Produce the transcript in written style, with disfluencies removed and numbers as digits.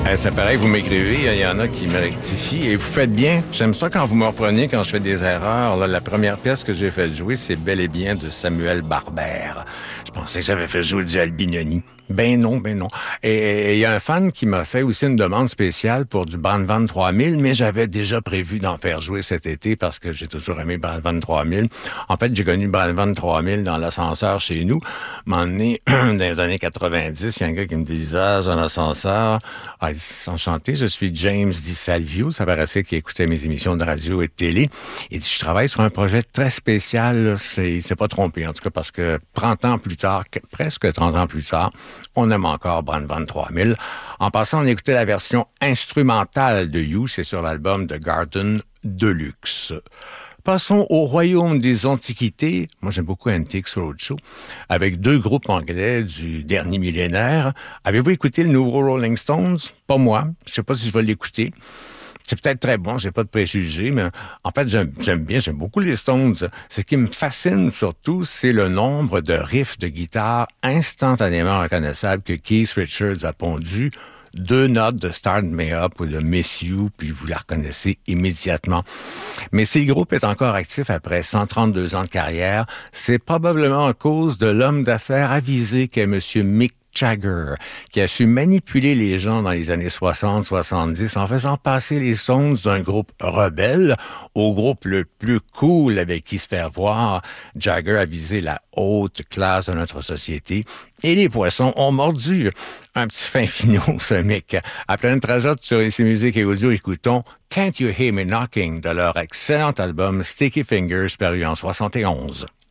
C'est pareil, vous m'écrivez, il y en a qui me rectifient et vous faites bien. J'aime ça quand vous me reprenez quand je fais des erreurs. Là, la première pièce que j'ai fait jouer, c'est bel et bien de Samuel Barbère. Je pensais que j'avais fait jouer du Albinoni. Ben non. Et il y a un fan qui m'a fait aussi une demande spéciale pour du Brandvan 3000, mais j'avais déjà prévu d'en faire jouer cet été parce que j'ai toujours aimé Brandvan 3000. En fait, j'ai connu Brandvan 3000 dans l'ascenseur chez nous. M'en donné, dans les années 90, il y a un gars qui me dit « dans l'ascenseur. » Ah, il dit « Enchanté, je suis James Di Salvio. » Ça paraissait qu'il écoutait mes émissions de radio et de télé. Il dit « Je travaille sur un projet très spécial. Là. Il s'est pas trompé, en tout cas, parce que 30 ans plus tard, presque 30 ans plus tard, on aime encore Brandvan 3000. En passant, on écoutait la version instrumentale de You, c'est sur l'album The Garden Deluxe. Passons au royaume des antiquités. Moi, j'aime beaucoup Antiques Roadshow, avec deux groupes anglais du dernier millénaire. Avez-vous écouté le nouveau Rolling Stones? Pas moi. Je sais pas si je vais l'écouter. C'est peut-être très bon, j'ai pas de préjugés, mais en fait, j'aime beaucoup les Stones. Ce qui me fascine surtout, c'est le nombre de riffs de guitare instantanément reconnaissables que Keith Richards a pondus. 2 notes de Start Me Up ou de Miss You, puis vous la reconnaissez immédiatement. Mais si le groupe est encore actif après 132 ans de carrière, c'est probablement à cause de l'homme d'affaires avisé qu'est Monsieur Mick Jagger, qui a su manipuler les gens dans les années 60-70 en faisant passer les Stones d'un groupe rebelle au groupe le plus cool avec qui se faire voir. Jagger a visé la haute classe de notre société et les poissons ont mordu. Un petit fin finot, ce mec. À pleine trajotte sur ici musique et audio, écoutons Can't You Hear Me Knocking de leur excellent album Sticky Fingers paru en 71.